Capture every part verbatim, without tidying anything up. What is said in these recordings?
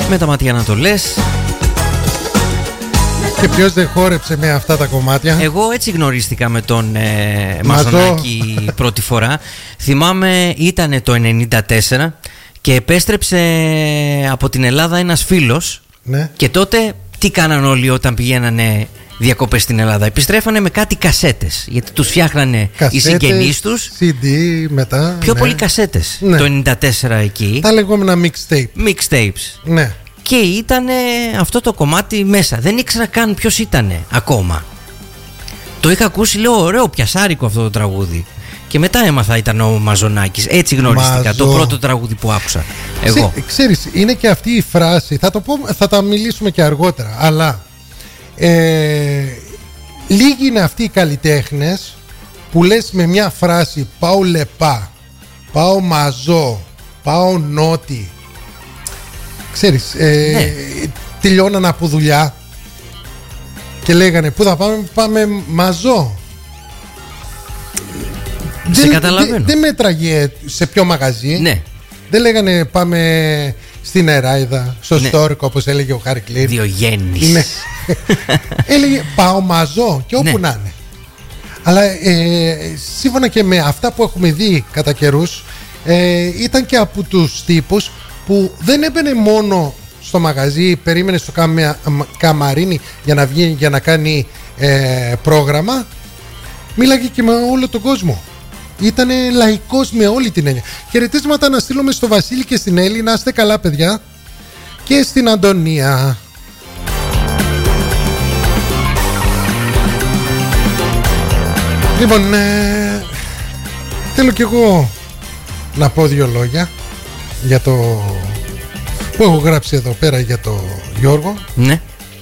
Με τα μάτια να το λες. Και ποιος δεν χόρεψε με αυτά τα κομμάτια? Εγώ έτσι γνωρίστηκα με τον ε, Μαζονάκη πρώτη φορά. Θυμάμαι ήταν το ενενήντα τέσσερα και επέστρεψε από την Ελλάδα ένας φίλος. Ναι. Και τότε τι κάναν όλοι όταν πηγαίνανε διακοπές στην Ελλάδα? Επιστρέφανε με κάτι κασέτες, γιατί τους φτιάχνανε κασέτες, οι συγγενείς τους. σι ντι μετά. Πιο ναι. πολύ κασέτες, ναι. Το ενενήντα τέσσερα εκεί. Τα λεγόμενα mixtape. Mixtapes. Ναι. Και ήταν αυτό το κομμάτι μέσα. Δεν ήξερα καν ποιος ήταν ακόμα. Το είχα ακούσει, λέω ωραίο, πιασάρικο αυτό το τραγούδι. Και μετά έμαθα ήταν ο Μαζονάκης. Έτσι γνωρίστηκα. Μαζο... Το πρώτο τραγούδι που άκουσα εγώ. Ξέ, ξέρεις, είναι και αυτή η φράση. Θα, το πω, θα τα μιλήσουμε και αργότερα. Αλλά ε, λίγοι είναι αυτοί οι καλλιτέχνες που λες με μια φράση πάω λεπά, πάω μαζό, πάω νότι. Ξέρεις, ε, ναι. τελειώναν από δουλειά και λέγανε πού θα πάμε? Πάμε μαζό. Σε δεν, καταλαβαίνω. Δεν δε μέτραγε σε ποιο μαγαζί. Ναι. Δεν λέγανε πάμε στην Εράιδα, στο ναι. Στόρικο, όπως έλεγε ο Χάρη Κλίν. Διογέννης. Ναι. Έλεγε πάω μαζό και όπου ναι. να είναι. Αλλά ε, σύμφωνα και με αυτά που έχουμε δει κατά καιρούς, ε, ήταν και από τους τύπους που δεν έμπαινε μόνο στο μαγαζί, περίμενε στο καμα, καμαρίνι για να βγει, για να κάνει ε, πρόγραμμα. Μίλαγε και με όλο τον κόσμο. Ήτανε λαϊκός με όλη την έννοια. Χαιρετίσματα να στείλουμε στο Βασίλη και στην Έλλη. Να είστε καλά, παιδιά. Και στην Αντωνία. Λοιπόν, ε, θέλω κι εγώ να πω δύο λόγια για το που έχω γράψει εδώ πέρα για το Γιώργο. Ναι.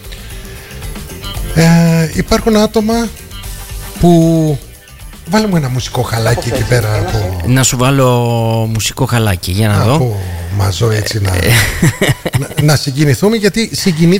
ε, Υπάρχουν άτομα που... Βάλε μου ένα μουσικό χαλάκι εκεί πέρα από... Να σου βάλω μουσικό χαλάκι για να από δω. Από μαζό έτσι να, να, να συγκινηθούμε, γιατί συγκινεί